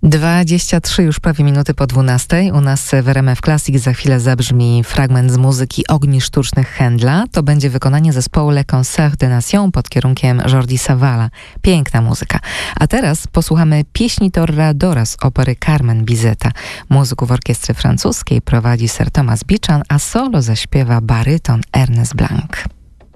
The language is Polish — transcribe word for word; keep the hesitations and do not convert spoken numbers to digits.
dwadzieścia trzy już prawie minuty po dwunastej. U nas w R M F Classic za chwilę zabrzmi fragment z muzyki Ogni Sztucznych Händla. To będzie wykonanie zespołu Le Concert des Nations pod kierunkiem Jordi Savala. Piękna muzyka. A teraz posłuchamy pieśni Torradora z opery Carmen Bizeta. Muzyków orkiestry francuskiej prowadzi Sir Thomas Beecham, a solo zaśpiewa baryton Ernest Blanc.